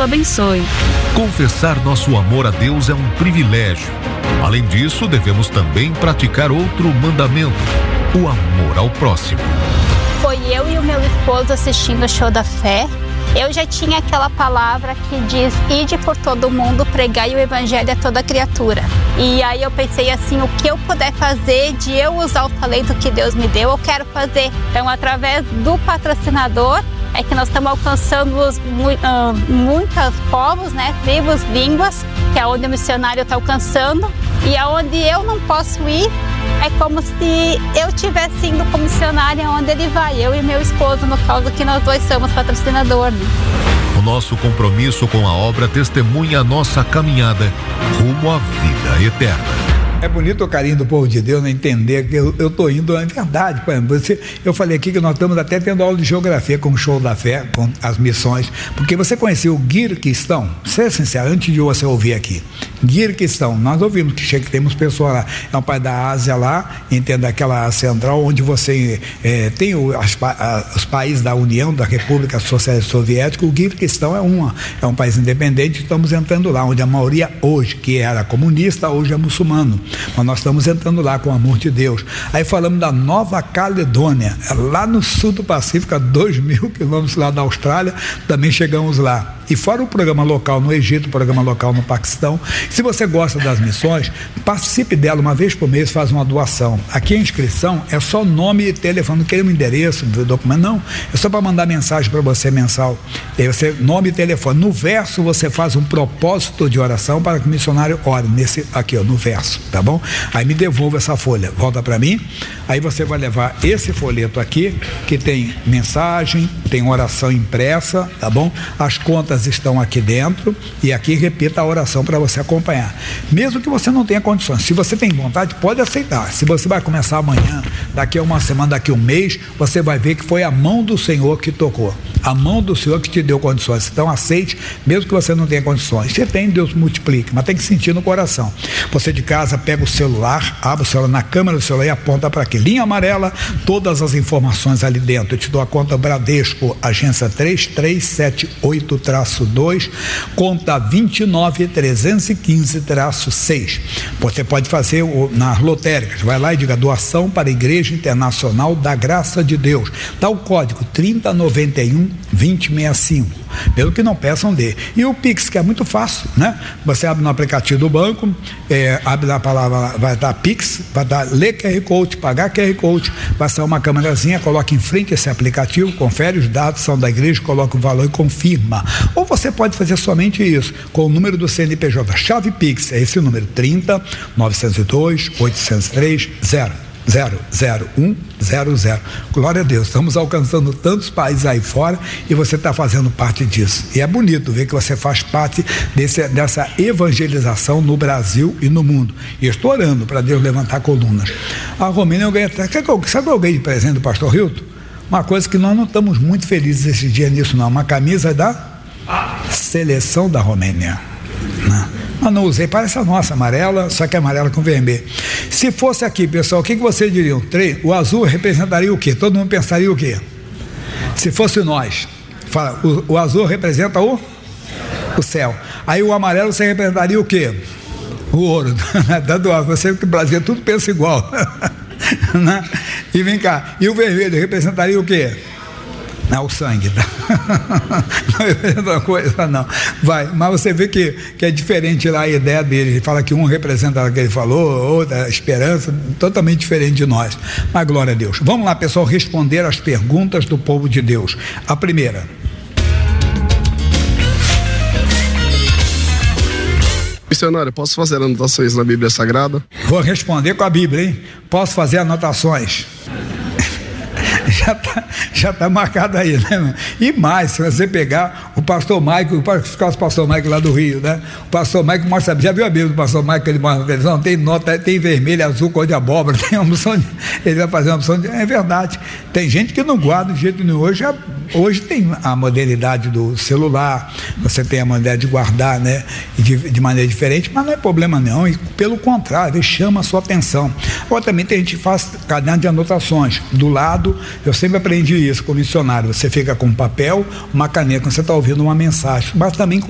o abençoe. Confessar nosso amor a Deus é um privilégio. Além disso, devemos também praticar outro mandamento: o amor ao próximo. Foi eu e o meu esposo assistindo o Show da Fé. Eu já tinha aquela palavra que diz: ide por todo mundo, pregai o evangelho a toda criatura. E aí eu pensei assim, o que eu puder fazer de eu usar o talento que Deus me deu, eu quero fazer. Então, através do patrocinador, é que nós estamos alcançando muitos povos, né, tribos, línguas, que é onde o missionário está alcançando. E aonde eu não posso ir, é como se eu estivesse indo como missionária onde ele vai, eu e meu esposo, no caso que nós dois somos patrocinadores. O nosso compromisso com a obra testemunha a nossa caminhada rumo à vida eterna. É bonito o carinho do povo de Deus, né? Entender que eu estou indo, é verdade. Por exemplo, eu falei aqui que nós estamos até tendo aula de geografia com o Show da Fé, com as missões, porque você conheceu o Quirguistão? Ser sincero, antes de você ouvir aqui, Quirguistão, nós ouvimos que temos pessoas lá, é um país da Ásia lá, entende, aquela central onde você tem os países da União, da República Socialista Soviética. O Quirguistão é um país independente, estamos entrando lá, onde a maioria hoje, que era comunista, hoje é muçulmano. Mas nós estamos entrando lá com o amor de Deus. Aí falamos da Nova Caledônia, lá no sul do Pacífico, a 2.000 quilômetros lá da Austrália, também chegamos lá. E fora o programa local no Egito, o programa local no Paquistão. Se você gosta das missões, participe dela uma vez por mês, faz uma doação. Aqui a inscrição é só nome e telefone, não queremos endereço do documento, não. É só para mandar mensagem para você mensal. E aí você, nome e telefone. No verso você faz um propósito de oração para que o missionário ore, nesse aqui, ó, no verso, tá bom? Aí me devolva essa folha, volta para mim. Aí você vai levar esse folheto aqui, que tem mensagem, tem oração impressa, tá bom? As contas estão aqui dentro, e aqui repita a oração para você acompanhar. Mesmo que você não tenha condições, se você tem vontade, pode aceitar. Se você vai começar amanhã, daqui a uma semana, daqui a um mês, você vai ver que foi a mão do Senhor que tocou, a mão do Senhor que te deu condições. Então aceite, mesmo que você não tenha condições. Se tem, Deus multiplique, mas tem que sentir no coração. Você de casa pega o celular, abre o celular na câmera do celular e aponta para aqui, linha amarela, todas as informações ali dentro. Eu te dou a conta Bradesco, agência 3378-2, conta 29315-6. Você pode fazer nas lotéricas, vai lá e diga: doação para a Igreja Internacional da Graça de Deus, tá o código 3091-2065, pelo que não peçam de. E o Pix, que é muito fácil, né? Você abre no aplicativo do banco, abre na palavra, vai dar Pix, vai dar ler QR Code, pagar QR Code, vai sair uma câmerazinha, coloca em frente esse aplicativo, confere os dados, são da igreja, coloca o valor e confirma. Ou você pode fazer somente isso, com o número do CNPJ, chave Pix, é esse número, 30-902-803-00100. Glória a Deus, estamos alcançando tantos países aí fora e você está fazendo parte disso. E é bonito ver que você faz parte dessa evangelização no Brasil e no mundo. E estou orando para Deus levantar colunas. A Romênia, eu ganhei, sabe o que eu ganhei de presente do pastor Hilton? Uma coisa que nós não estamos muito felizes esse dia nisso, não. Uma camisa da seleção da Romênia. Mas não usei, parece a nossa, amarela, só que é amarela com vermelho. Se fosse aqui, pessoal, o que vocês diriam? O azul representaria o quê? Todo mundo pensaria o quê? Se fosse nós, fala, o azul representa o céu. Aí o amarelo você representaria o quê? O ouro. Você que o Brasil tudo pensa igual. Né? E vem cá, e o vermelho representaria o quê? Não, o sangue. Não representa uma coisa, não. Vai, mas você vê que é diferente lá a ideia dele. Ele fala que um representa o que ele falou, outra esperança, totalmente diferente de nós. Mas glória a Deus. Vamos lá, pessoal, responder as perguntas do povo de Deus. A primeira. Missionário, posso fazer anotações na Bíblia Sagrada? Vou responder com a Bíblia, hein? Posso fazer anotações? Já tá marcado aí, né? E mais, se você pegar o pastor Maico, o pastor Maico lá do Rio, né? O pastor Maico mostra, já viu a Bíblia do pastor Maico que ele mostra na televisão? Tem nota, tem vermelho, azul, cor de abóbora, tem uma opção ele vai fazer uma opção é verdade. Tem gente que não guarda de jeito nenhum. Hoje tem a modernidade do celular, você tem a maneira de guardar, né? De maneira diferente, mas não é problema não, e pelo contrário, ele chama a sua atenção. Agora também tem gente que faz caderno de anotações. Do lado, eu sempre aprendi isso com missionário, você fica com um papel, uma caneta, quando você está ouvindo uma mensagem, mas também com